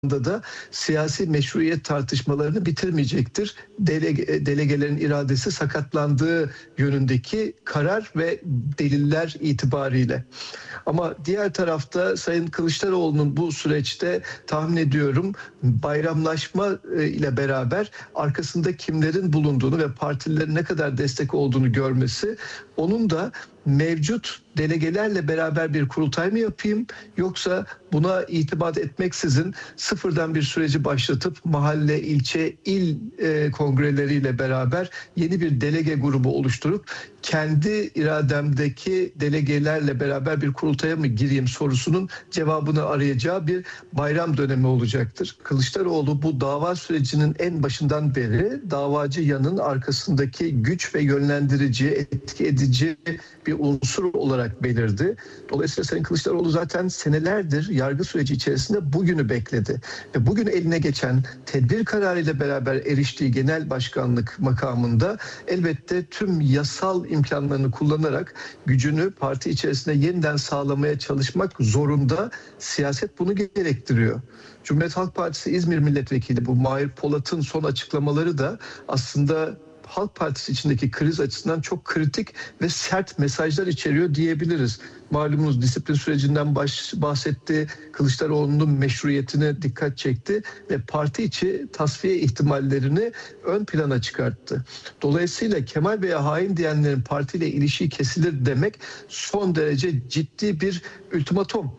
da siyasi meşruiyet tartışmalarını bitirmeyecektir. Delegelerin iradesi sakatlandığı yönündeki karar ve deliller itibariyle. Ama diğer tarafta Sayın Kılıçdaroğlu'nun bu süreçte tahmin ediyorum bayramlaşma ile beraber arkasında kimlerin bulunduğunu ve partilerin ne kadar destek olduğunu görmesi, onun da mevcut delegelerle beraber bir kurultay mı yapayım, yoksa buna itimat etmeksizin sıfırdan bir süreci başlatıp mahalle, ilçe, il kongreleriyle beraber yeni bir delege grubu oluşturup kendi irademdeki delegelerle beraber bir kurultaya mı gireyim sorusunun cevabını arayacağı bir bayram dönemi olacaktır. Kılıçdaroğlu bu dava sürecinin en başından beri davacı yanın arkasındaki güç ve yönlendirici, etki edici bir unsur olarak belirdi. Dolayısıyla Sayın Kılıçdaroğlu zaten senelerdir yargı süreci içerisinde bugünü bekledi. Ve bugün eline geçen tedbir kararıyla beraber eriştiği genel başkanlık makamında elbette tüm yasal imkanlarını kullanarak gücünü parti içerisinde yeniden sağlamaya çalışmak zorunda. Siyaset bunu gerektiriyor. Cumhuriyet Halk Partisi İzmir Milletvekili bu Mahir Polat'ın son açıklamaları da aslında Halk Partisi içindeki kriz açısından çok kritik ve sert mesajlar içeriyor diyebiliriz. Malumunuz disiplin sürecinden bahsetti, Kılıçdaroğlu'nun meşruiyetine dikkat çekti ve parti içi tasfiye ihtimallerini ön plana çıkarttı. Dolayısıyla Kemal Bey'e hain diyenlerin partiyle ilişiği kesilir demek son derece ciddi bir ultimatom.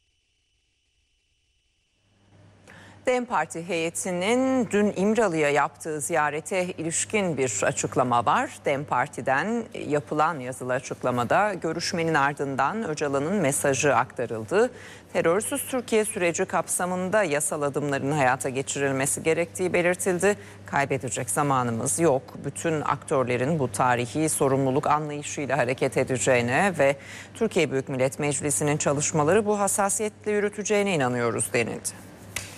DEM Parti heyetinin dün İmralı'ya yaptığı ziyarete ilişkin bir açıklama var. DEM Parti'den yapılan yazılı açıklamada görüşmenin ardından Öcalan'ın mesajı aktarıldı. Terörsüz Türkiye süreci kapsamında yasal adımların hayata geçirilmesi gerektiği belirtildi. Kaybedecek zamanımız yok. Bütün aktörlerin bu tarihi sorumluluk anlayışıyla hareket edeceğine ve Türkiye Büyük Millet Meclisi'nin çalışmaları bu hassasiyetle yürüteceğine inanıyoruz denildi.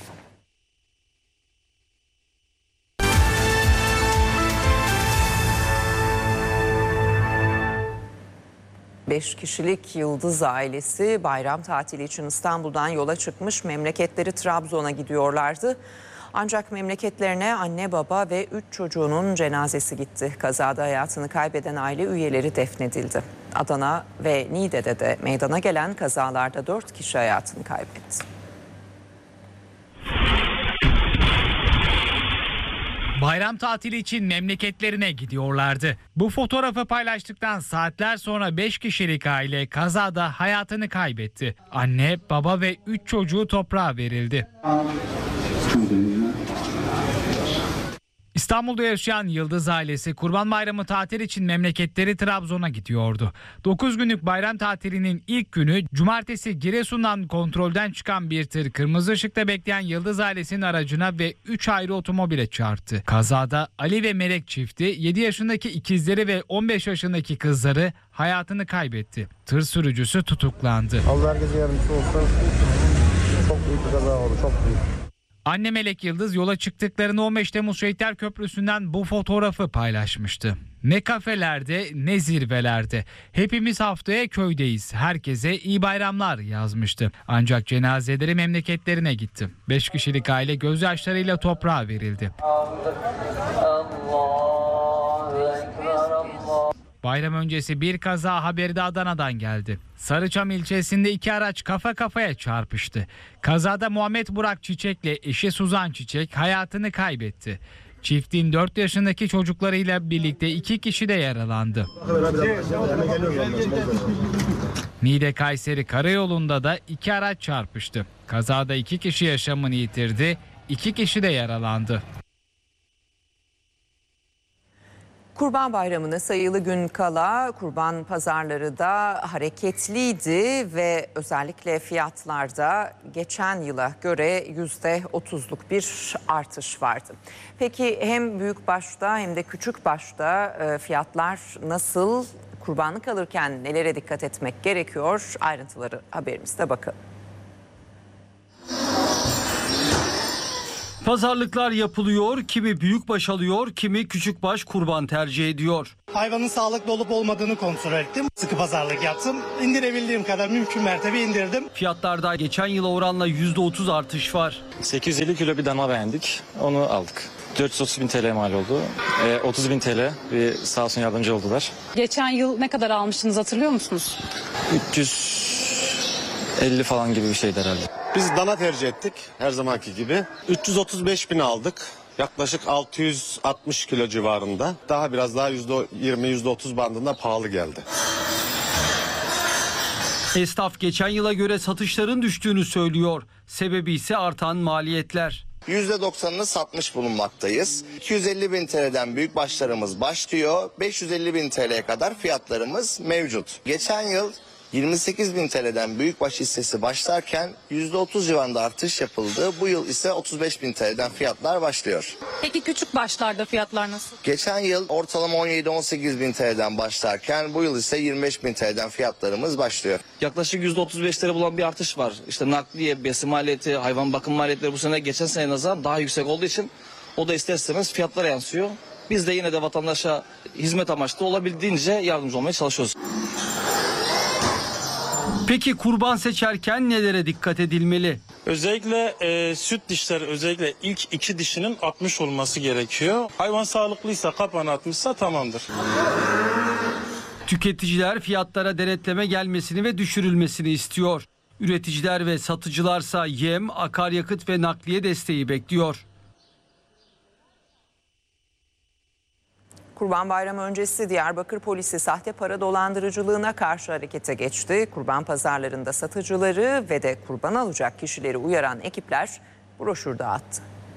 5 kişilik Yıldız ailesi bayram tatili için İstanbul'dan yola çıkmış, memleketleri Trabzon'a gidiyorlardı. Ancak memleketlerine anne baba ve 3 çocuğunun cenazesi gitti. Kazada hayatını kaybeden aile üyeleri defnedildi. Adana ve Niğde'de de meydana gelen kazalarda 4 kişi hayatını kaybetti. Bayram tatili için memleketlerine gidiyorlardı. Bu fotoğrafı paylaştıktan saatler sonra 5 kişilik aile kazada hayatını kaybetti. Anne, baba ve 3 çocuğu toprağa verildi. İstanbul'da yaşayan Yıldız ailesi Kurban Bayramı tatili için memleketleri Trabzon'a gidiyordu. 9 günlük bayram tatilinin ilk günü cumartesi Giresun'dan kontrolden çıkan bir tır kırmızı ışıkta bekleyen Yıldız ailesinin aracına ve 3 ayrı otomobile çarptı. Kazada Ali ve Melek çifti 7 yaşındaki ikizleri ve 15 yaşındaki kızları hayatını kaybetti. Tır sürücüsü tutuklandı. Allah herkese yardımcısı olsun. Çok büyük bir kaza oldu, çok büyük. Anne Melek Yıldız yola çıktıklarını 15 Temmuz Şehitler Köprüsü'nden bu fotoğrafı paylaşmıştı. Ne kafelerde ne zirvelerde. Hepimiz haftaya köydeyiz. Herkese iyi bayramlar yazmıştı. Ancak cenazeleri memleketlerine gitti. 5 kişilik aile gözyaşlarıyla toprağa verildi. Bayram öncesi bir kaza haberi de Adana'dan geldi. Sarıçam ilçesinde 2 araç kafa kafaya çarpıştı. Kazada Muhammed Burak Çiçek'le eşi Suzan Çiçek hayatını kaybetti. Çiftin 4 yaşındaki çocuklarıyla birlikte 2 kişi de yaralandı. Niğde Kayseri Karayolu'nda da 2 araç çarpıştı. Kazada 2 kişi yaşamını yitirdi, 2 kişi de yaralandı. Kurban Bayramı'na sayılı gün kala kurban pazarları da hareketliydi ve özellikle fiyatlarda geçen yıla göre %30'luk bir artış vardı. Peki hem büyük başta hem de küçük başta fiyatlar nasıl? Kurbanlık alırken nelere dikkat etmek gerekiyor? Ayrıntıları haberimizde bakın. Pazarlıklar yapılıyor, kimi büyükbaş alıyor, kimi küçükbaş kurban tercih ediyor. Hayvanın sağlıklı olup olmadığını kontrol ettim. Sıkı pazarlık yaptım. İndirebildiğim kadar mümkün mertebe indirdim. Fiyatlarda geçen yıla oranla %30 artış var. 850 kilo bir dana beğendik. Onu aldık. 430 bin TL mal oldu. 30 bin TL bir sağ olsun yardımcı oldular. Geçen yıl ne kadar almıştınız hatırlıyor musunuz? 350 falan gibi bir şeydi herhalde. Biz dana tercih ettik her zamanki gibi. 335 bin aldık. Yaklaşık 660 kilo civarında. Biraz daha %20, %30 bandında pahalı geldi. Esnaf geçen yıla göre satışların düştüğünü söylüyor. Sebebi ise artan maliyetler. %90'ını satmış bulunmaktayız. 250 bin TL'den büyük başlarımız başlıyor. 550 bin TL'ye kadar fiyatlarımız mevcut. Geçen yıl 28 bin TL'den büyükbaş hissesi başlarken %30 civarında artış yapıldı. Bu yıl ise 35 bin TL'den fiyatlar başlıyor. Peki küçük başlarda fiyatlar nasıl? Geçen yıl ortalama 17-18 bin TL'den başlarken bu yıl ise 25 bin TL'den fiyatlarımız başlıyor. Yaklaşık %35'leri bulan bir artış var. İşte nakliye, besin maliyeti, hayvan bakım maliyetleri bu sene geçen sene nazaran daha yüksek olduğu için o da ister istemez fiyatlara yansıyor. Biz de yine de vatandaşa hizmet amaçlı olabildiğince yardımcı olmaya çalışıyoruz. Peki kurban seçerken nelere dikkat edilmeli? Özellikle süt dişleri, özellikle ilk 2 dişinin 60 olması gerekiyor. Hayvan sağlıklıysa, kapağını atmışsa tamamdır. Tüketiciler fiyatlara denetleme gelmesini ve düşürülmesini istiyor. Üreticiler ve satıcılarsa yem, akaryakıt ve nakliye desteği bekliyor. Kurban Bayramı öncesi Diyarbakır polisi sahte para dolandırıcılığına karşı harekete geçti. Kurban pazarlarında satıcıları ve de kurban alacak kişileri uyaran ekipler broşür dağıttı.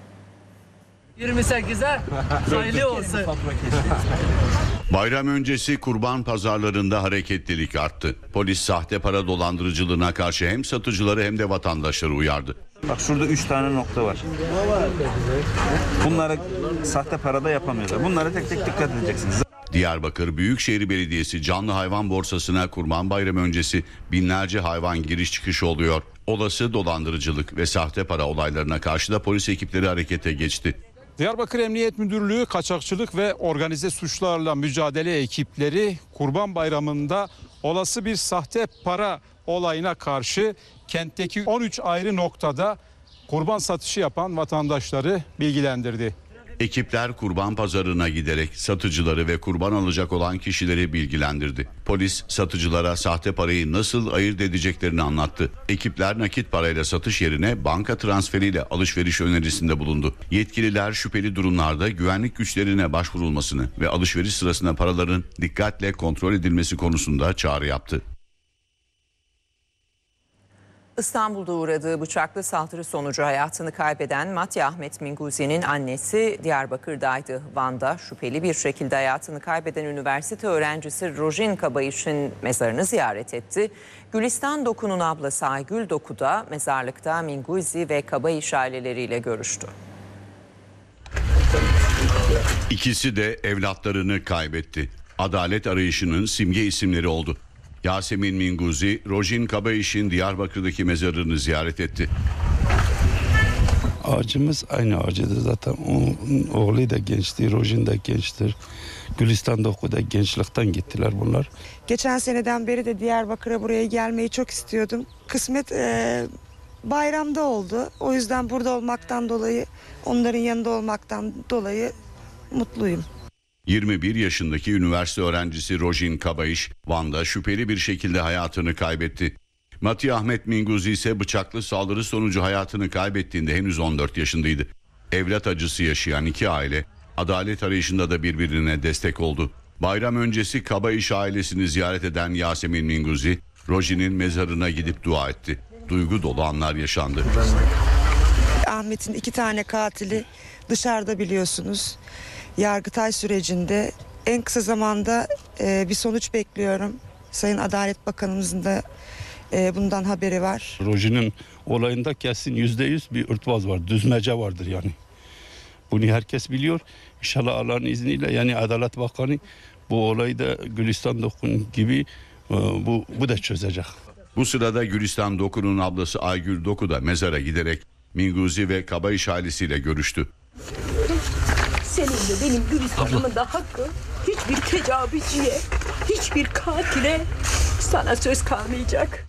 28'e sayılı olsun. Bayram öncesi kurban pazarlarında hareketlilik arttı. Polis sahte para dolandırıcılığına karşı hem satıcıları hem de vatandaşları uyardı. Bak şurada 3 tane nokta var. Bunları sahte parada yapamıyorlar. Bunlara tek tek dikkat edeceksiniz. Diyarbakır Büyükşehir Belediyesi canlı hayvan borsasına Kurban Bayramı öncesi binlerce hayvan giriş çıkış oluyor. Olası dolandırıcılık ve sahte para olaylarına karşı da polis ekipleri harekete geçti. Diyarbakır Emniyet Müdürlüğü Kaçakçılık ve Organize Suçlarla Mücadele ekipleri Kurban Bayramı'nda olası bir sahte para olayına karşı kentteki 13 ayrı noktada kurban satışı yapan vatandaşları bilgilendirdi. Ekipler kurban pazarına giderek satıcıları ve kurban alacak olan kişileri bilgilendirdi. Polis satıcılara sahte parayı nasıl ayırt edeceklerini anlattı. Ekipler nakit parayla satış yerine banka transferiyle alışveriş önerisinde bulundu. Yetkililer şüpheli durumlarda güvenlik güçlerine başvurulmasını ve alışveriş sırasında paraların dikkatle kontrol edilmesi konusunda çağrı yaptı. İstanbul'da uğradığı bıçaklı saldırı sonucu hayatını kaybeden Matya Ahmet Minguzi'nin annesi Diyarbakır'daydı. Van'da şüpheli bir şekilde hayatını kaybeden üniversite öğrencisi Rojin Kabayiş'in mezarını ziyaret etti. Gülistan Doku'nun ablası Aygül Doku da mezarlıkta Minguzi ve Kabayiş aileleriyle görüştü. İkisi de evlatlarını kaybetti. Adalet arayışının simge isimleri oldu. Yasemin Minguzi, Rojin Kabayiş'in Diyarbakır'daki mezarını ziyaret etti. Ağacımız aynı ağacıdır zaten. Onun oğlu da gençti, Rojin de gençtir. Gülistan Doku'da gençlikten gittiler bunlar. Geçen seneden beri de Diyarbakır'a buraya gelmeyi çok istiyordum. Kısmet bayramda oldu. O yüzden burada olmaktan dolayı, onların yanında olmaktan dolayı mutluyum. 21 yaşındaki üniversite öğrencisi Rojin Kabayiş, Van'da şüpheli bir şekilde hayatını kaybetti. Matya Ahmet Minguzi ise bıçaklı saldırı sonucu hayatını kaybettiğinde henüz 14 yaşındaydı. Evlat acısı yaşayan iki aile, adalet arayışında da birbirine destek oldu. Bayram öncesi Kabayiş ailesini ziyaret eden Yasemin Minguzi, Rojin'in mezarına gidip dua etti. Duygu dolu anlar yaşandı. Ahmet'in 2 tane katili dışarıda biliyorsunuz. Yargıtay sürecinde en kısa zamanda bir sonuç bekliyorum. Sayın Adalet Bakanımızın da bundan haberi var. Rojin'in olayında kesin %100 bir örtbaz var, düzmece vardır yani. Bunu herkes biliyor. İnşallah Allah'ın izniyle yani Adalet Bakanı bu olayı da Gülistan Doku'nun gibi bu da çözecek. Bu sırada Gülistan Doku'nun ablası Aygül Doku da mezara giderek Minguzi ve Kabayiş ailesiyle görüştü. Senin de benim Gülistan'ımın da hakkı hiçbir tecavüzcüye, hiçbir katile sana söz kalmayacak.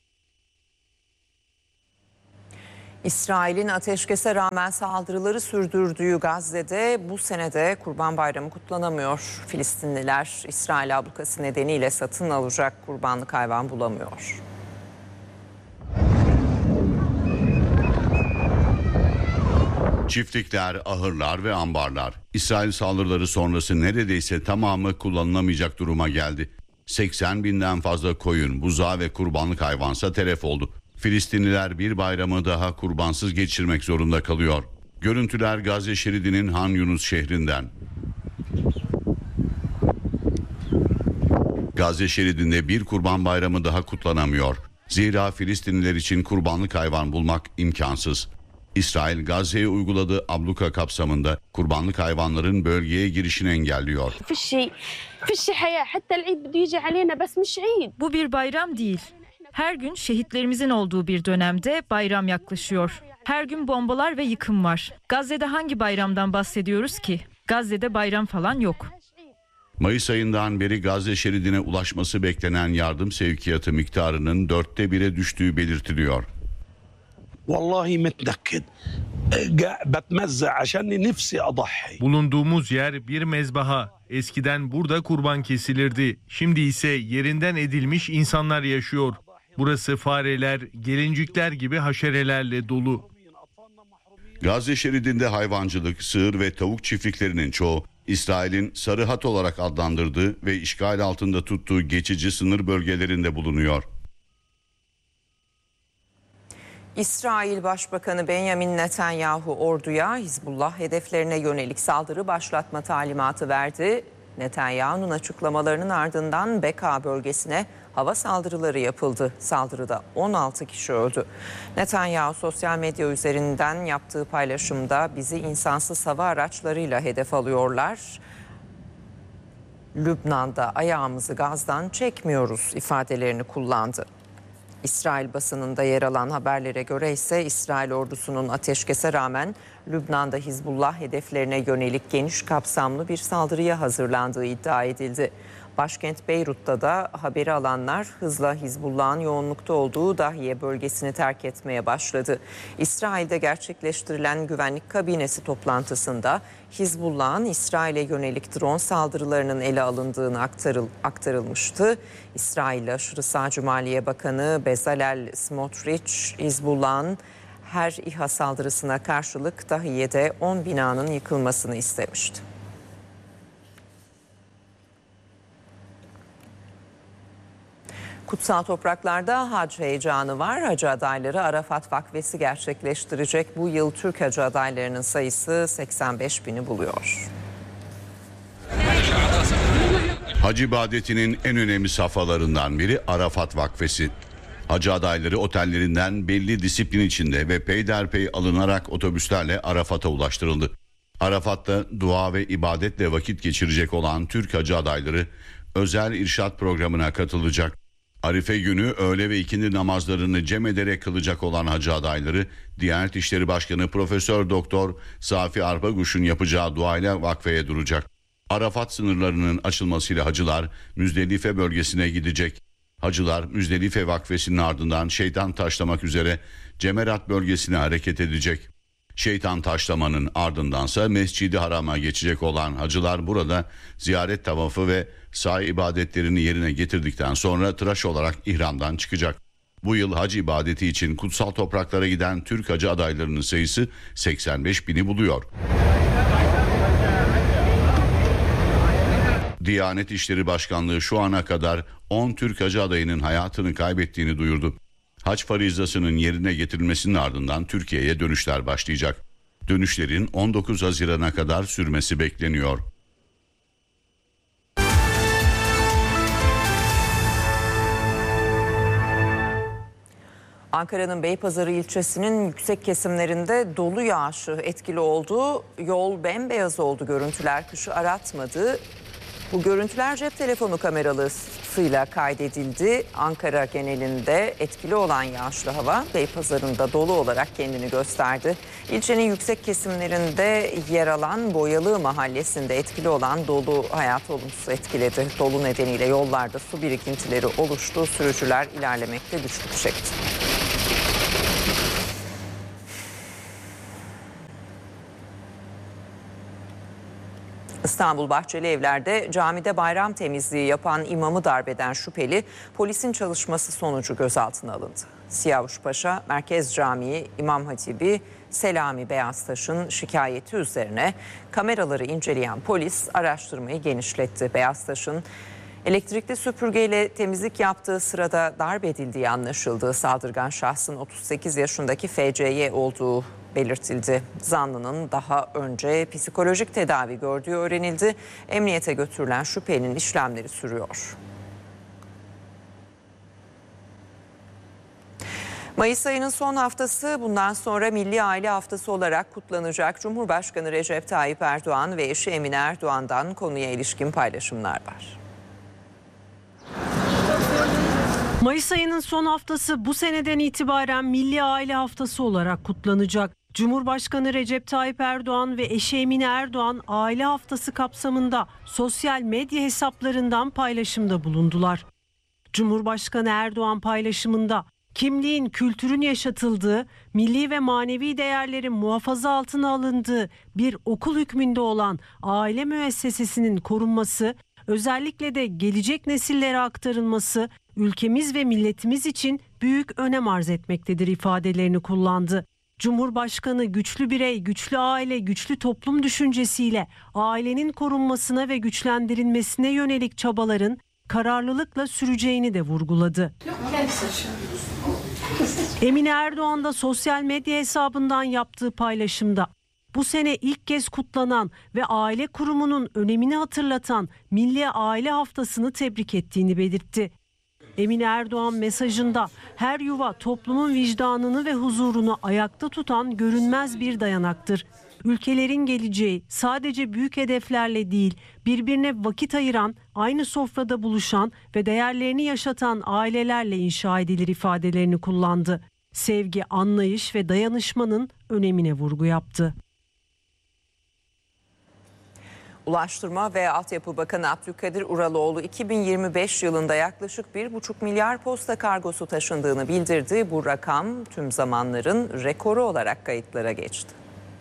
İsrail'in ateşkese rağmen saldırıları sürdürdüğü Gazze'de bu senede Kurban Bayramı kutlanamıyor. Filistinliler İsrail ablukası nedeniyle satın alacak kurbanlık hayvan bulamıyor. Çiftlikler, ahırlar ve ambarlar İsrail saldırıları sonrası neredeyse tamamı kullanılamayacak duruma geldi. 80 binden fazla koyun, buzağı ve kurbanlık hayvansa telef oldu. Filistinliler bir bayramı daha kurbansız geçirmek zorunda kalıyor. Görüntüler Gazze şeridinin Han Yunus şehrinden. Gazze şeridinde bir kurban bayramı daha kutlanamıyor. Zira Filistinliler için kurbanlık hayvan bulmak imkansız. İsrail Gazze'ye uyguladığı abluka kapsamında kurbanlık hayvanların bölgeye girişini engelliyor. Bu bir bayram değil. Her gün şehitlerimizin olduğu bir dönemde bayram yaklaşıyor. Her gün bombalar ve yıkım var. Gazze'de hangi bayramdan bahsediyoruz ki? Gazze'de bayram falan yok. Mayıs ayından beri Gazze şeridine ulaşması beklenen yardım sevkiyatı miktarının 1/4'e düştüğü belirtiliyor. Bulunduğumuz yer bir mezbaha. Eskiden burada kurban kesilirdi. Şimdi ise yerinden edilmiş insanlar yaşıyor. Burası fareler, gelincikler gibi haşerelerle dolu. Gazze şeridinde hayvancılık, sığır ve tavuk çiftliklerinin çoğu İsrail'in Sarı Hat olarak adlandırdığı ve işgal altında tuttuğu geçici sınır bölgelerinde bulunuyor. İsrail Başbakanı Benjamin Netanyahu orduya Hizbullah hedeflerine yönelik saldırı başlatma talimatı verdi. Netanyahu'nun açıklamalarının ardından Beka bölgesine hava saldırıları yapıldı. Saldırıda 16 kişi öldü. Netanyahu sosyal medya üzerinden yaptığı paylaşımda bizi insansız hava araçlarıyla hedef alıyorlar. Lübnan'da ayağımızı gazdan çekmiyoruz ifadelerini kullandı. İsrail basınında yer alan haberlere göre ise İsrail ordusunun ateşkese rağmen Lübnan'da Hizbullah hedeflerine yönelik geniş kapsamlı bir saldırıya hazırlandığı iddia edildi. Başkent Beyrut'ta da haberi alanlar hızla Hizbullah'ın yoğunlukta olduğu Dahiye bölgesini terk etmeye başladı. İsrail'de gerçekleştirilen güvenlik kabinesi toplantısında Hizbullah'ın İsrail'e yönelik drone saldırılarının ele alındığını aktarılmıştı. İsrail Aşırı Sağcı Maliye Bakanı Bezalel Smotrich, Hizbullah'ın her İHA saldırısına karşılık Dahiye'de 10 binanın yıkılmasını istemişti. Kutsal topraklarda hac heyecanı var. Hacı adayları Arafat Vakfesi gerçekleştirecek. Bu yıl Türk hacı adaylarının sayısı 85 bini buluyor. Hac ibadetinin en önemli safhalarından biri Arafat Vakfesi. Hacı adayları otellerinden belli disiplin içinde ve peyderpey alınarak otobüslerle Arafat'a ulaştırıldı. Arafat'ta dua ve ibadetle vakit geçirecek olan Türk hacı adayları özel irşat programına katılacak. Arife günü öğle ve ikindi namazlarını cem ederek kılacak olan hacı adayları, Diyanet İşleri Başkanı Profesör Doktor Safi Arpaguş'un yapacağı duayla vakfeye duracak. Arafat sınırlarının açılmasıyla hacılar Müzdelife bölgesine gidecek. Hacılar Müzdelife Vakfesi'nin ardından şeytan taşlamak üzere Cemerat bölgesine hareket edecek. Şeytan taşlamanın ardındansa Mescid-i Haram'a geçecek olan hacılar burada ziyaret tavafı ve sa'i ibadetlerini yerine getirdikten sonra tıraş olarak ihramdan çıkacak. Bu yıl hac ibadeti için kutsal topraklara giden Türk hacı adaylarının sayısı 85 bini buluyor. Diyanet İşleri Başkanlığı şu ana kadar 10 Türk hacı adayının hayatını kaybettiğini duyurdu. Hac farizasının yerine getirilmesinin ardından Türkiye'ye dönüşler başlayacak. Dönüşlerin 19 Haziran'a kadar sürmesi bekleniyor. Ankara'nın Beypazarı ilçesinin yüksek kesimlerinde dolu yağışı etkili oldu. Yol bembeyaz oldu, görüntüler kışı aratmadı. Bu görüntüler cep telefonu kamerasıyla kaydedildi. Ankara genelinde etkili olan yağışlı hava Beypazarı'nda dolu olarak kendini gösterdi. İlçenin yüksek kesimlerinde yer alan Boyalı mahallesinde etkili olan dolu hayatı olumsuz etkiledi. Dolu nedeniyle yollarda su birikintileri oluştu. Sürücüler ilerlemekte güçlük çekti. İstanbul Bahçeli Evler'de camide bayram temizliği yapan imamı darbeden şüpheli polisin çalışması sonucu gözaltına alındı. Siyavuşpaşa Merkez Camii İmam Hatibi Selami Beyaztaş'ın şikayeti üzerine kameraları inceleyen polis araştırmayı genişletti. Beyaztaş'ın elektrikli süpürgeyle temizlik yaptığı sırada darp edildiği anlaşıldı. Saldırgan şahsın 38 yaşındaki FCY olduğu belirtildi. Zanlının daha önce psikolojik tedavi gördüğü öğrenildi. Emniyete götürülen şüphelinin işlemleri sürüyor. Mayıs ayının son haftası bundan sonra Milli Aile Haftası olarak kutlanacak. Cumhurbaşkanı Recep Tayyip Erdoğan ve eşi Emine Erdoğan'dan konuya ilişkin paylaşımlar var. Mayıs ayının son haftası bu seneden itibaren Milli Aile Haftası olarak kutlanacak. Cumhurbaşkanı Recep Tayyip Erdoğan ve eşi Emine Erdoğan Aile Haftası kapsamında sosyal medya hesaplarından paylaşımda bulundular. Cumhurbaşkanı Erdoğan paylaşımında kimliğin, kültürün yaşatıldığı, milli ve manevi değerlerin muhafaza altına alındığı bir okul hükmünde olan aile müessesesinin korunması, özellikle de gelecek nesillere aktarılması ülkemiz ve milletimiz için büyük önem arz etmektedir ifadelerini kullandı. Cumhurbaşkanı güçlü birey, güçlü aile, güçlü toplum düşüncesiyle ailenin korunmasına ve güçlendirilmesine yönelik çabaların kararlılıkla süreceğini de vurguladı. Emine Erdoğan da sosyal medya hesabından yaptığı paylaşımda bu sene ilk kez kutlanan ve aile kurumunun önemini hatırlatan Milli Aile Haftası'nı tebrik ettiğini belirtti. Emine Erdoğan mesajında her yuva toplumun vicdanını ve huzurunu ayakta tutan görünmez bir dayanaktır. Ülkelerin geleceği sadece büyük hedeflerle değil, birbirine vakit ayıran, aynı sofrada buluşan ve değerlerini yaşatan ailelerle inşa edilir ifadelerini kullandı. Sevgi, anlayış ve dayanışmanın önemine vurgu yaptı. Ulaştırma ve Altyapı Bakanı Abdülkadir Uraloğlu 2025 yılında yaklaşık 1,5 milyar posta kargosu taşındığını bildirdi. Bu rakam tüm zamanların rekoru olarak kayıtlara geçti.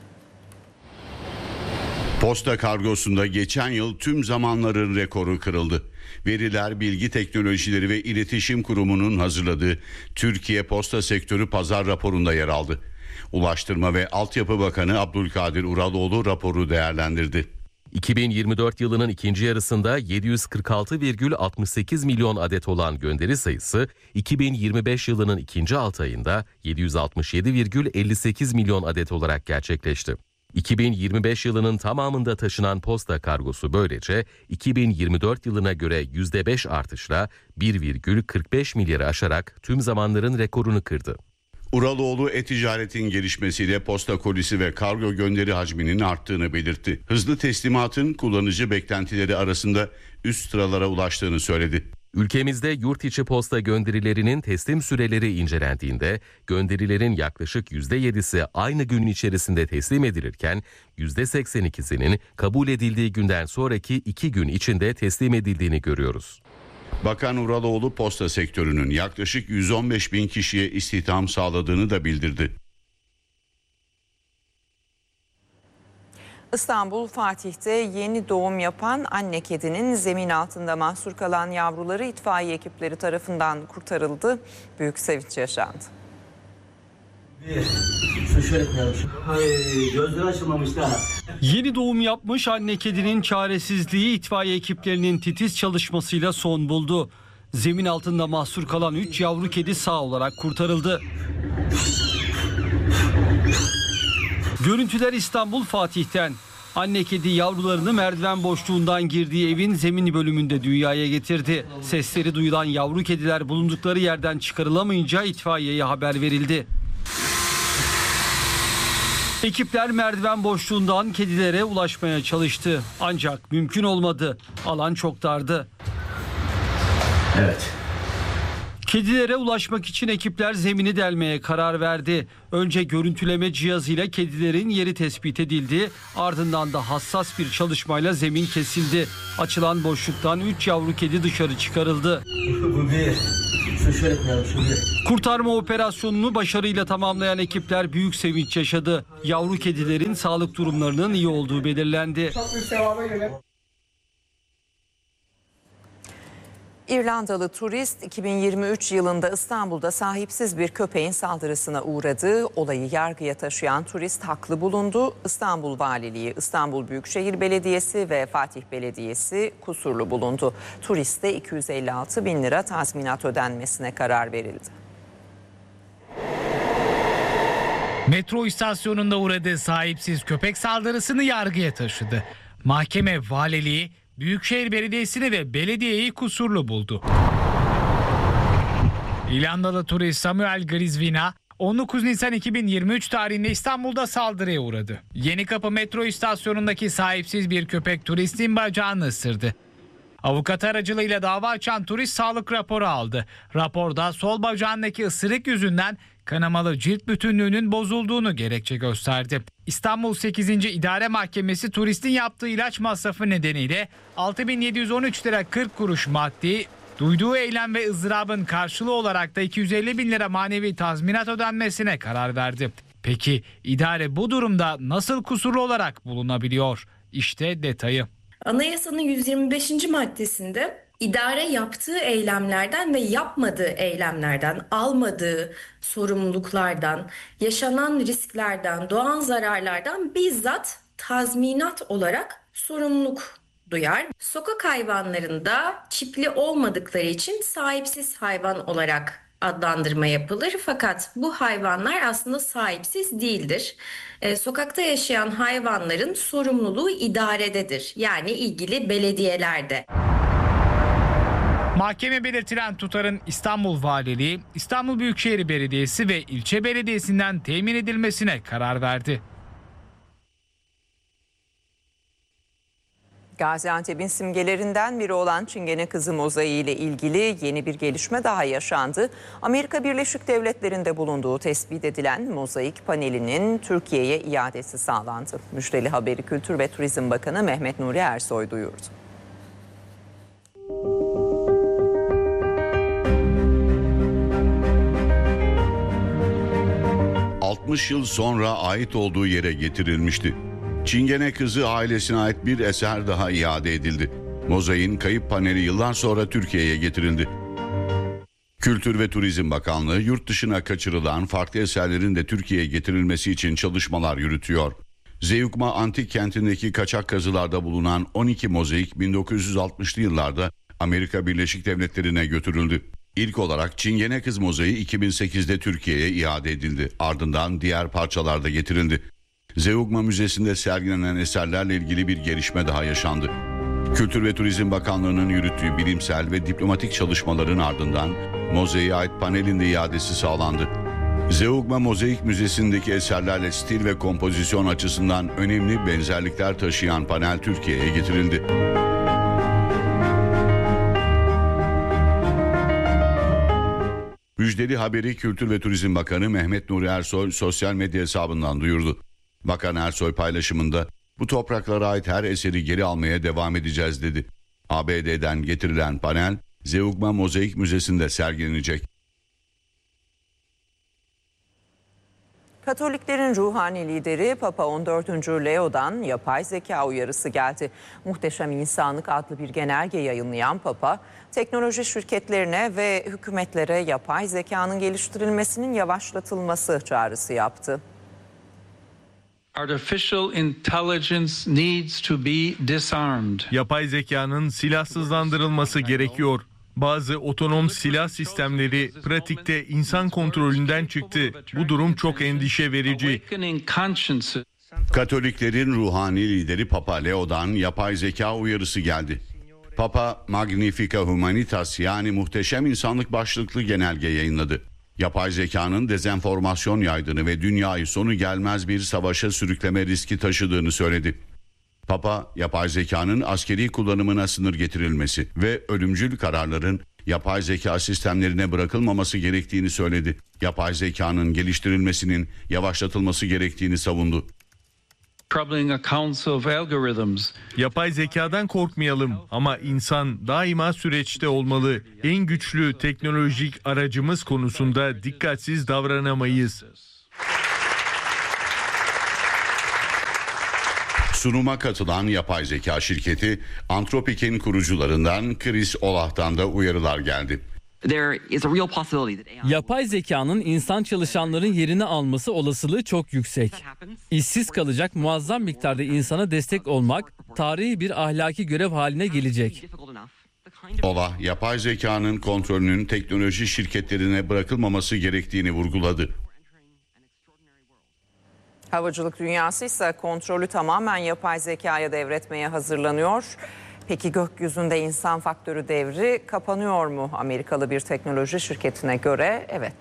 Posta kargosunda geçen yıl tüm zamanların rekoru kırıldı. Veriler Bilgi Teknolojileri ve İletişim Kurumu'nun hazırladığı Türkiye Posta Sektörü Pazar raporunda yer aldı. Ulaştırma ve Altyapı Bakanı Abdülkadir Uraloğlu raporu değerlendirdi. 2024 yılının ikinci yarısında 746,68 milyon adet olan gönderi sayısı 2025 yılının ikinci 6 ayında 767,58 milyon adet olarak gerçekleşti. 2025 yılının tamamında taşınan posta kargosu böylece 2024 yılına göre %5 artışla 1,45 milyarı aşarak tüm zamanların rekorunu kırdı. Uraloğlu e-ticaretin gelişmesiyle posta kolisi ve kargo gönderi hacminin arttığını belirtti. Hızlı teslimatın kullanıcı beklentileri arasında üst sıralara ulaştığını söyledi. Ülkemizde yurt içi posta gönderilerinin teslim süreleri incelendiğinde gönderilerin yaklaşık %7'si aynı gün içerisinde teslim edilirken %82'sinin kabul edildiği günden sonraki 2 gün içinde teslim edildiğini görüyoruz. Bakan Uraloğlu posta sektörünün yaklaşık 115 bin kişiye istihdam sağladığını da bildirdi. İstanbul Fatih'te yeni doğum yapan anne kedinin zemin altında mahsur kalan yavruları itfaiye ekipleri tarafından kurtarıldı. Büyük sevinç yaşandı. Gözleri açılmamış da. Yeni doğum yapmış anne kedinin çaresizliği itfaiye ekiplerinin titiz çalışmasıyla son buldu. Zemin altında mahsur kalan 3 yavru kedi sağ olarak kurtarıldı. Görüntüler İstanbul Fatih'ten. Anne kedi yavrularını merdiven boşluğundan girdiği evin zemin bölümünde dünyaya getirdi. Sesleri duyulan yavru kediler bulundukları yerden çıkarılamayınca itfaiyeye haber verildi. Ekipler merdiven boşluğundan kedilere ulaşmaya çalıştı. Ancak mümkün olmadı. Alan çok dardı. Evet. Kedilere ulaşmak için ekipler zemini delmeye karar verdi. Önce görüntüleme cihazıyla kedilerin yeri tespit edildi. Ardından da hassas bir çalışmayla zemin kesildi. Açılan boşluktan 3 yavru kedi dışarı çıkarıldı. Kurtarma operasyonunu başarıyla tamamlayan ekipler büyük sevinç yaşadı. Yavru kedilerin sağlık durumlarının iyi olduğu belirlendi. İrlandalı turist 2023 yılında İstanbul'da sahipsiz bir köpeğin saldırısına uğradı. Olayı yargıya taşıyan turist haklı bulundu. İstanbul Valiliği, İstanbul Büyükşehir Belediyesi ve Fatih Belediyesi kusurlu bulundu. Turiste 256 bin lira tazminat ödenmesine karar verildi. Metro istasyonunda uğradığı sahipsiz köpek saldırısını yargıya taşıdı. Mahkeme valiliği, Büyükşehir Belediyesi'ni ve belediyeyi kusurlu buldu. İrlandalı turist Samuel Grisvina 19 Nisan 2023 tarihinde İstanbul'da saldırıya uğradı. Yenikapı metro istasyonundaki sahipsiz bir köpek turistin bacağını ısırdı. Avukat aracılığıyla dava açan turist sağlık raporu aldı. Raporda sol bacağındaki ısırık yüzünden kanamalı cilt bütünlüğünün bozulduğunu gerekçe gösterdi. İstanbul 8. İdare Mahkemesi turistin yaptığı ilaç masrafı nedeniyle 6.713 lira 40 kuruş maddi, duyduğu eylem ve ızdırabın karşılığı olarak da 250 bin lira manevi tazminat ödenmesine karar verdi. Peki idare bu durumda nasıl kusurlu olarak bulunabiliyor? İşte detayı. Anayasanın 125. maddesinde idare yaptığı eylemlerden ve yapmadığı eylemlerden, almadığı sorumluluklardan, yaşanan risklerden, doğan zararlardan bizzat tazminat olarak sorumluluk duyar. Sokak hayvanlarında çipli olmadıkları için sahipsiz hayvan olarak adlandırma yapılır. Fakat bu hayvanlar aslında sahipsiz değildir. Sokakta yaşayan hayvanların sorumluluğu idarededir. Yani ilgili belediyelerde. Mahkeme belirtilen tutarın İstanbul Valiliği, İstanbul Büyükşehir Belediyesi ve ilçe belediyesinden temin edilmesine karar verdi. Gaziantep'in simgelerinden biri olan Çingene Kızı mozaiği ile ilgili yeni bir gelişme daha yaşandı. Amerika Birleşik Devletleri'nde bulunduğu tespit edilen mozaik panelinin Türkiye'ye iadesi sağlandı. Müjdeli haberi Kültür ve Turizm Bakanı Mehmet Nuri Ersoy duyurdu. ...60 yıl sonra ait olduğu yere getirilmişti. Çingene Kızı ailesine ait bir eser daha iade edildi. Mozaiğin kayıp paneli yıllar sonra Türkiye'ye getirildi. Kültür ve Turizm Bakanlığı yurt dışına kaçırılan farklı eserlerin de Türkiye'ye getirilmesi için çalışmalar yürütüyor. Zeugma Antik Kenti'ndeki kaçak kazılarda bulunan 12 mozaik 1960'lı yıllarda Amerika Birleşik Devletleri'ne götürüldü. İlk olarak Çingene Kız mozaiği 2008'de Türkiye'ye iade edildi. Ardından diğer parçalar da getirildi. Zeugma Müzesi'nde sergilenen eserlerle ilgili bir gelişme daha yaşandı. Kültür ve Turizm Bakanlığı'nın yürüttüğü bilimsel ve diplomatik çalışmaların ardından mozaiğe ait panelin de iadesi sağlandı. Zeugma Mozaik Müzesi'ndeki eserlerle stil ve kompozisyon açısından önemli benzerlikler taşıyan panel Türkiye'ye getirildi. Müjdeli haberi Kültür ve Turizm Bakanı Mehmet Nuri Ersoy sosyal medya hesabından duyurdu. Bakan Ersoy paylaşımında bu topraklara ait her eseri geri almaya devam edeceğiz dedi. ABD'den getirilen panel Zeugma Mozaik Müzesi'nde sergilenecek. Katoliklerin ruhani lideri Papa 14. Leo'dan yapay zeka uyarısı geldi. Muhteşem İnsanlık adlı bir genelge yayınlayan Papa, teknoloji şirketlerine ve hükümetlere yapay zekanın geliştirilmesinin yavaşlatılması çağrısı yaptı. Artificial intelligence needs to be disarmed. Yapay zekanın silahsızlandırılması gerekiyor. Bazı otonom silah sistemleri pratikte insan kontrolünden çıktı. Bu durum çok endişe verici. Katoliklerin ruhani lideri Papa Leo'dan yapay zeka uyarısı geldi. Papa Magnifica Humanitas yani Muhteşem İnsanlık başlıklı genelge yayınladı. Yapay zekanın dezenformasyon yaydığını ve dünyayı sonu gelmez bir savaşa sürükleme riski taşıdığını söyledi. Papa, yapay zekanın askeri kullanımına sınır getirilmesi ve ölümcül kararların yapay zeka sistemlerine bırakılmaması gerektiğini söyledi. Yapay zekanın geliştirilmesinin yavaşlatılması gerektiğini savundu. Yapay zekadan korkmayalım ama insan daima süreçte olmalı. En güçlü teknolojik aracımız konusunda dikkatsiz davranamayız. Sunuma katılan yapay zeka şirketi Anthropic'in kurucularından Chris Olah'tan da uyarılar geldi. Yapay zekanın insan çalışanların yerini alması olasılığı çok yüksek. İşsiz kalacak muazzam miktarda insana destek olmak tarihi bir ahlaki görev haline gelecek. Olah, yapay zekanın kontrolünün teknoloji şirketlerine bırakılmaması gerektiğini vurguladı. Havacılık dünyası ise kontrolü tamamen yapay zekaya devretmeye hazırlanıyor. Peki gökyüzünde insan faktörü devri kapanıyor mu? Amerikalı bir teknoloji şirketine göre evet.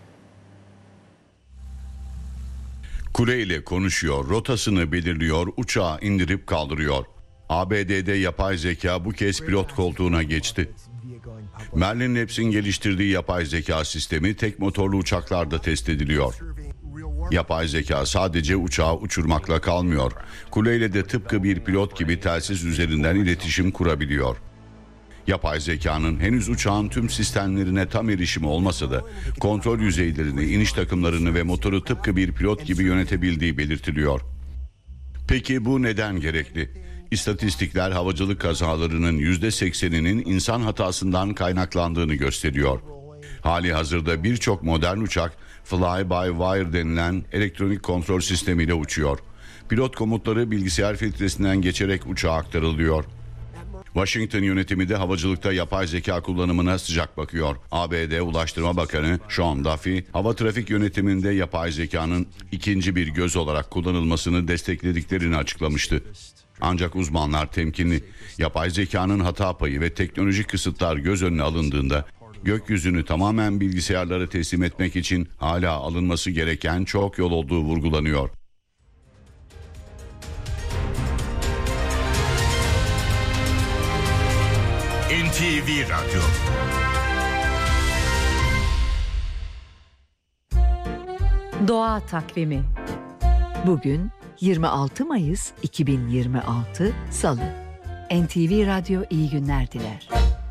Kule ile konuşuyor, rotasını belirliyor, uçağı indirip kaldırıyor. ABD'de yapay zeka bu kez pilot koltuğuna geçti. Merlin Labs'in geliştirdiği yapay zeka sistemi tek motorlu uçaklarda test ediliyor. Yapay zeka sadece uçağı uçurmakla kalmıyor. Kuleyle de tıpkı bir pilot gibi telsiz üzerinden iletişim kurabiliyor. Yapay zekanın henüz uçağın tüm sistemlerine tam erişimi olmasa da kontrol yüzeylerini, iniş takımlarını ve motoru tıpkı bir pilot gibi yönetebildiği belirtiliyor. Peki bu neden gerekli? İstatistikler havacılık kazalarının %80'inin insan hatasından kaynaklandığını gösteriyor. Hali hazırda birçok modern uçak fly-by-wire denilen elektronik kontrol sistemiyle uçuyor. Pilot komutları bilgisayar filtresinden geçerek uçağa aktarılıyor. Washington yönetimi de havacılıkta yapay zeka kullanımına sıcak bakıyor. ABD Ulaştırma Bakanı Sean Duffy, hava trafik yönetiminde yapay zekanın ikinci bir göz olarak kullanılmasını desteklediklerini açıklamıştı. Ancak uzmanlar temkinli. Yapay zekanın hata payı ve teknolojik kısıtlar göz önüne alındığında gökyüzünü tamamen bilgisayarlara teslim etmek için hala alınması gereken çok yol olduğu vurgulanıyor. NTV Radyo. Doğa Takvimi. Bugün 26 Mayıs 2026 Salı. NTV Radyo iyi günler diler.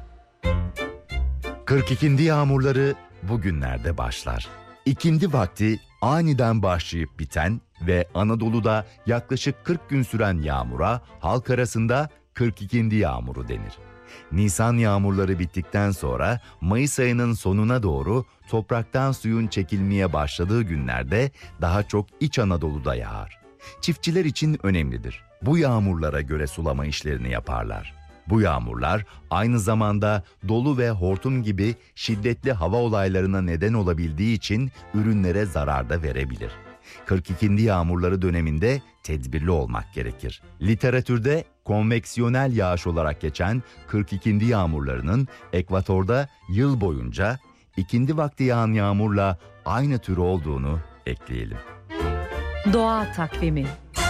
42. yağmurları bugünlerde başlar. İkindi vakti aniden başlayıp biten ve Anadolu'da yaklaşık 40 gün süren yağmura halk arasında 42. yağmuru denir. Nisan yağmurları bittikten sonra Mayıs ayının sonuna doğru topraktan suyun çekilmeye başladığı günlerde daha çok İç Anadolu'da yağar. Çiftçiler için önemlidir. Bu yağmurlara göre sulama işlerini yaparlar. Bu yağmurlar aynı zamanda dolu ve hortum gibi şiddetli hava olaylarına neden olabildiği için ürünlere zarar da verebilir. 42. yağmurları döneminde tedbirli olmak gerekir. Literatürde konveksiyonel yağış olarak geçen 42. yağmurlarının ekvatorda yıl boyunca ikindi vakti yağan yağmurla aynı tür olduğunu ekleyelim. Doğa Takvimi.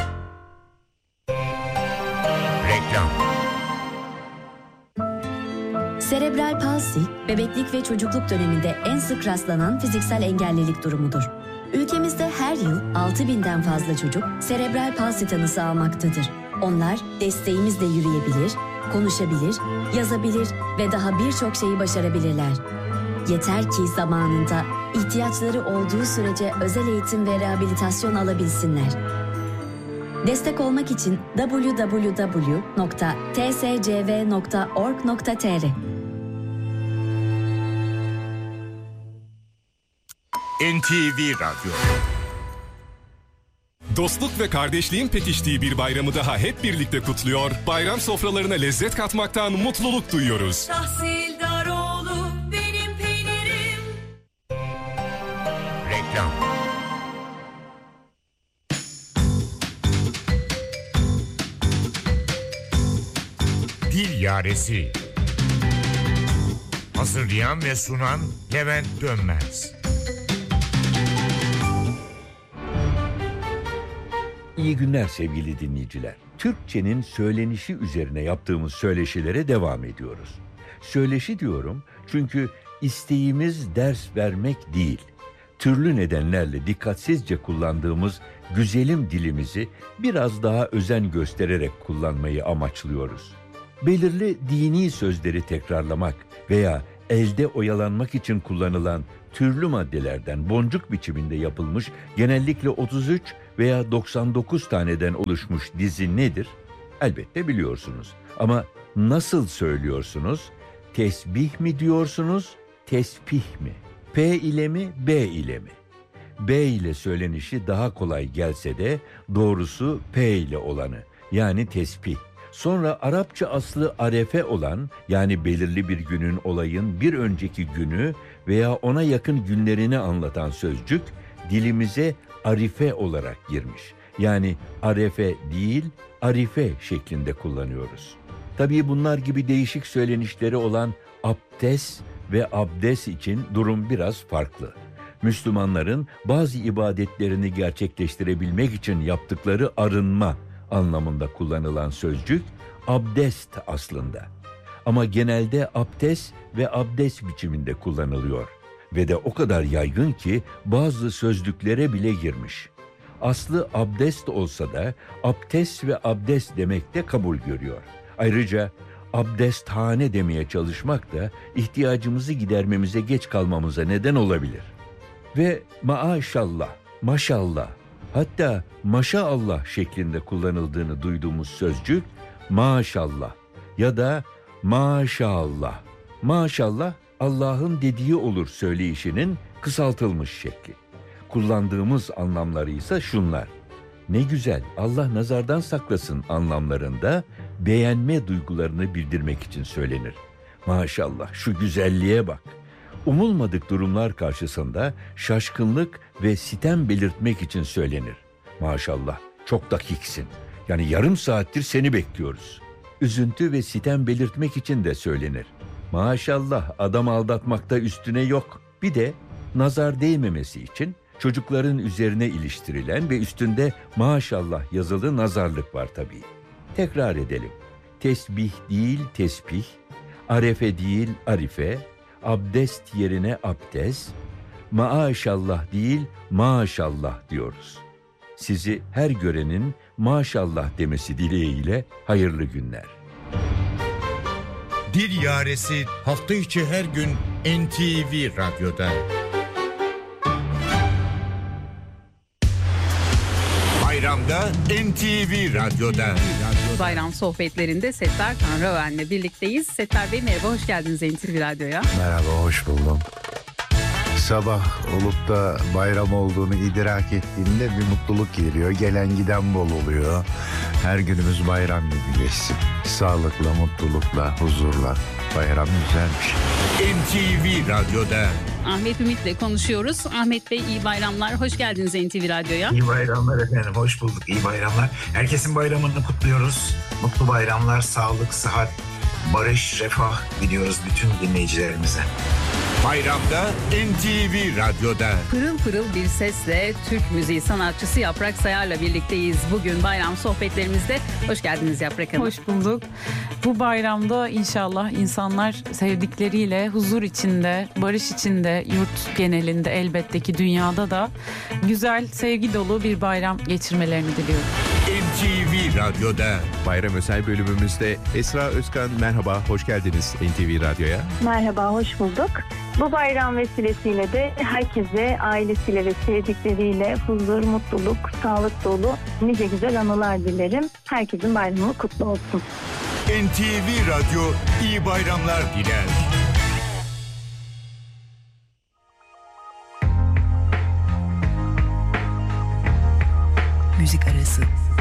Reklam. Serebral palsi, bebeklik ve çocukluk döneminde en sık rastlanan fiziksel engellilik durumudur. Ülkemizde her yıl 6.000'den fazla çocuk serebral palsi tanısı almaktadır. Onlar desteğimizle yürüyebilir, konuşabilir, yazabilir ve daha birçok şeyi başarabilirler. Yeter ki zamanında ihtiyaçları olduğu sürece özel eğitim ve rehabilitasyon alabilsinler. Destek olmak için www.tscv.org.tr. NTV Radyo. Dostluk ve kardeşliğin pekiştiği bir bayramı daha hep birlikte kutluyor. Bayram sofralarına lezzet katmaktan mutluluk duyuyoruz. Tahsildaroğlu benim peynirim. Reklam. Dil Yaresi. Hazırlayan ve sunan Levent Dönmez. İyi günler sevgili dinleyiciler. Türkçenin söylenişi üzerine yaptığımız söyleşilere devam ediyoruz. Söyleşi diyorum çünkü isteğimiz ders vermek değil. Türlü nedenlerle dikkatsizce kullandığımız güzelim dilimizi biraz daha özen göstererek kullanmayı amaçlıyoruz. Belirli dini sözleri tekrarlamak veya elde oyalanmak için kullanılan türlü maddelerden boncuk biçiminde yapılmış genellikle 33 veya 99 taneden oluşmuş dizi nedir? Elbette biliyorsunuz. Ama nasıl söylüyorsunuz? Tesbih mi diyorsunuz, tesbih mi? P ile mi, B ile mi? B ile söylenişi daha kolay gelse de doğrusu P ile olanı, yani tesbih. Sonra Arapça aslı arefe olan, yani belirli bir günün, olayın bir önceki günü veya ona yakın günlerini anlatan sözcük dilimize arife olarak girmiş. Yani arefe değil, arife şeklinde kullanıyoruz. Tabii bunlar gibi değişik söylenişleri olan abdest ve abdest için durum biraz farklı. Müslümanların bazı ibadetlerini gerçekleştirebilmek için yaptıkları arınma anlamında kullanılan sözcük abdest aslında. Ama genelde abdest ve abdest biçiminde kullanılıyor. Ve de o kadar yaygın ki bazı sözlüklere bile girmiş. Aslı abdest olsa da abdest ve abdest demek de kabul görüyor. Ayrıca abdesthane demeye çalışmak da ihtiyacımızı gidermemize geç kalmamıza neden olabilir. Ve maşallah, maşallah, hatta maşallah şeklinde kullanıldığını duyduğumuz sözcük maşallah ya da maşallah. Maşallah Allah'ın dediği olur söyleyişinin kısaltılmış şekli. Kullandığımız anlamları ise şunlar: ne güzel, Allah nazardan saklasın anlamlarında beğenme duygularını bildirmek için söylenir. Maşallah, şu güzelliğe bak. Umulmadık durumlar karşısında şaşkınlık ve sitem belirtmek için söylenir. Maşallah, çok dakiksin. Yani yarım saattir seni bekliyoruz. Üzüntü ve sitem belirtmek için de söylenir. Maşallah, adam aldatmakta üstüne yok. Bir de nazar değmemesi için çocukların üzerine iliştirilen ve üstünde maşallah yazılı nazarlık var tabii. Tekrar edelim. Tesbih değil tesbih, arefe değil arife, abdest yerine abdest, maşallah değil maşallah diyoruz. Sizi her görenin maşallah demesi dileğiyle hayırlı günler. Dil Yaresi hafta içi her gün NTV Radyo'da. Bayramda NTV Radyo'da. Bayram sohbetlerinde Settar Tanrıören'le birlikteyiz. Settar Bey merhaba, hoş geldiniz NTV Radyo'ya. Merhaba, hoş buldum. Sabah olup da bayram olduğunu idrak ettiğinde bir mutluluk geliyor. Gelen giden bol oluyor. Her günümüz bayram gibi geçsin. Sağlıkla, mutlulukla, huzurla. Bayram güzelmiş. NTV Radyo'da. Ahmet Ümit'le konuşuyoruz. Ahmet Bey iyi bayramlar. Hoş geldiniz NTV Radyo'ya. İyi bayramlar efendim. Hoş bulduk. İyi bayramlar. Herkesin bayramını kutluyoruz. Mutlu bayramlar, sağlık, sıhhat, barış, refah diliyoruz bütün dinleyicilerimize. Bayramda NTV Radyo'da. Pırıl pırıl bir sesle Türk müziği sanatçısı Yaprak Sayar'la birlikteyiz. Bugün bayram sohbetlerimizde. Hoş geldiniz Yaprak Hanım. Hoş bulduk. Bu bayramda inşallah insanlar sevdikleriyle huzur içinde, barış içinde, yurt genelinde elbette ki dünyada da güzel, sevgi dolu bir bayram geçirmelerini diliyorum. NTV Radyo'da. Bayram özel bölümümüzde Esra Özkan, merhaba, hoş geldiniz NTV Radyo'ya. Merhaba, hoş bulduk. Bu bayram vesilesiyle de herkese ailesiyle ve sevdikleriyle huzur, mutluluk, sağlık dolu nice güzel anılar dilerim. Herkesin bayramı kutlu olsun. NTV Radyo iyi bayramlar diler. Müzik arası.